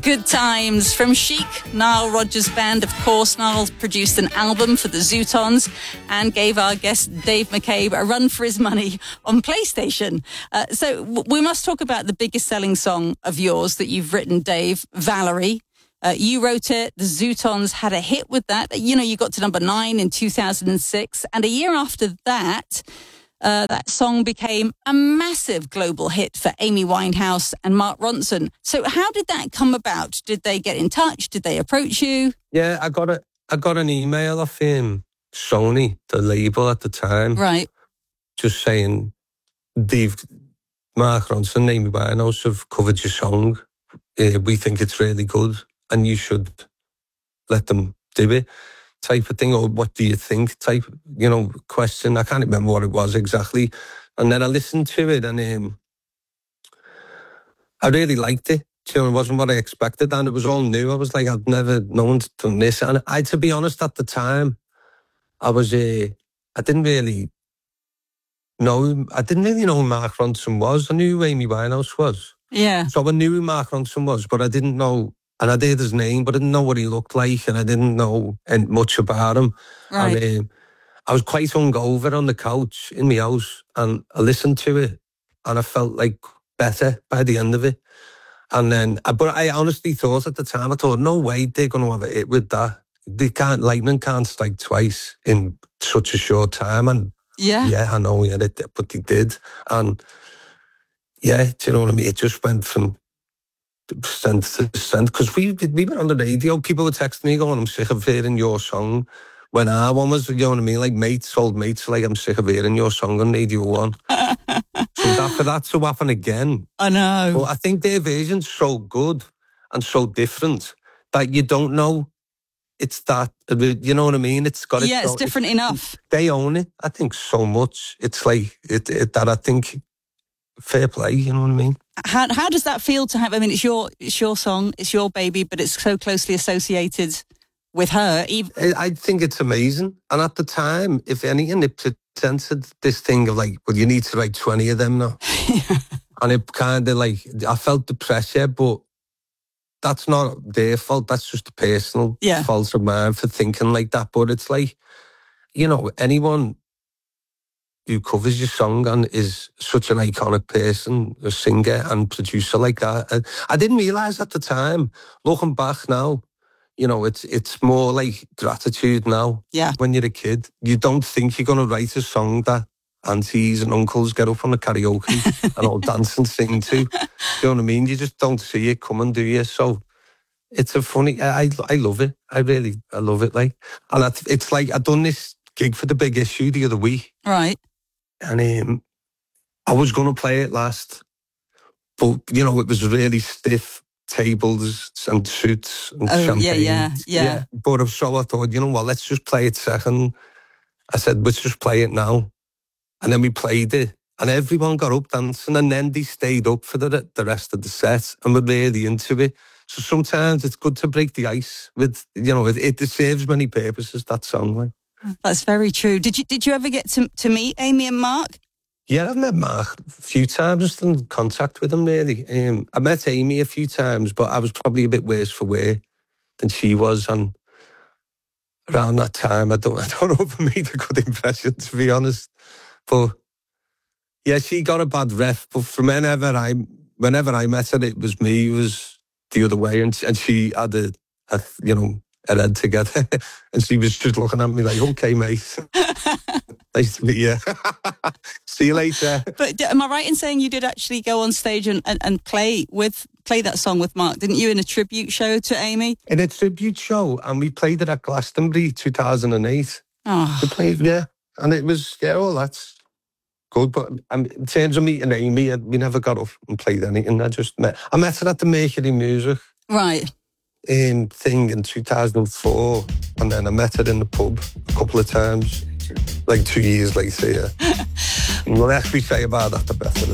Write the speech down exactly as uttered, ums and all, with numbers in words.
Good Times from Chic, Nile Rodgers Band. Of course, Nile produced an album for the Zootons and gave our guest Dave McCabe a run for his money on PlayStation. Uh, so w- we must talk about the biggest selling song of yours that you've written, Dave, Valerie. Uh, you wrote it. The Zootons had a hit with that. You know, you got to number nine in two thousand six. And a year after that, Uh, that song became a massive global hit for Amy Winehouse and Mark Ronson. So how did that come about? Did they get in touch? Did they approach you? Yeah, I got a, I got an email off um, Sony, the label at the time. Right. Just saying, Dave, Mark Ronson, Amy Winehouse have covered your song. Uh, we think it's really good and you should let them do it. Type of thing, or what do you think type, you know, question. I can't remember what it was exactly. And then I listened to it and um, I really liked it. You know, it wasn't what I expected and it was all new. I was like, I've never, no one's done this. And I, to be honest, at the time, I was, uh, I didn't really know, I didn't really know who Mark Ronson was. I knew who Amy Winehouse was. Yeah. So I knew who Mark Ronson was, but I didn't know. And I did his name, but I didn't know what he looked like, and I didn't know much about him. Right. And um, I was quite hungover on the couch in my house, and I listened to it, and I felt like better by the end of it. And then, but I honestly thought at the time, I thought, no way they're going to have a hit with that. They can't, lightning can't strike twice in such a short time. And yeah, yeah, I know, yeah, they, but they did. And yeah, do you know what I mean? It just went from strength to strength, because we we were on the radio. People would text me going, I'm sick of hearing your song. When our one was, you know what I mean, like mates, old mates, like, I'm sick of hearing your song on Radio One. So that, for that to happen again, I know. Well, I think their version's so good and so different that you don't know it's that, you know what I mean? It's got yeah, its it's different it's, enough. They own it, I think, so much. It's like it, it that I think fair play, you know what I mean? How how does that feel to have? I mean, it's your it's your song, it's your baby, but it's so closely associated with her. Even I think it's amazing. And at the time, if anything, it presented this thing of like, well, you need to write twenty of them now. And it kind of like, I felt the pressure, but that's not their fault. That's just a personal yeah. fault of mine for thinking like that. But it's like, you know, anyone who covers your song and is such an iconic person, a singer and producer like that. I didn't realise at the time, looking back now, you know, it's it's more like gratitude now. Yeah. When you're a kid, you don't think you're going to write a song that aunties and uncles get up on the karaoke and all dance and sing to. You know what I mean? You just don't see it coming, do you? So it's a funny, I I love it. I really, I love it. Like, and it's like, I've done this gig for The Big Issue the other week. Right. And um, I was going to play it last, but, you know, it was really stiff tables and suits and oh, champagne. Yeah, yeah, yeah, yeah. But so I thought, you know what, let's just play it second. I said, let's just play it now. And then we played it, and everyone got up dancing, and then they stayed up for the, the rest of the set, and were really into it. So sometimes it's good to break the ice with, you know, it, it serves many purposes, that song, like. That's very true. Did you did you ever get to to meet Amy and Mark? Yeah, I've met Mark a few times, just in contact with him, really. Um, I met Amy a few times, but I was probably a bit worse for wear than she was. And around that time, I don't, I don't know if I made a good impression, to be honest. But yeah, she got a bad rep. But from whenever I, whenever I met her, it was me who was the other way, and, and she had a, a, you know, her head together, and she was just looking at me like, okay, mate. Nice to meet you. See you later. But am I right in saying you did actually go on stage and, and, and play with play that song with Mark, didn't you, in a tribute show to Amy? In a tribute show, and we played it at Glastonbury two thousand eight. Oh. We played, yeah, and it was, yeah, well, that's good. But um, in terms of meeting Amy, we never got up and played anything. I just met, I met her at the Mercury Music. Right. Um, thing in two thousand four, and then I met her in the pub a couple of times, like two years later. Yeah. And the less we say about that, the better.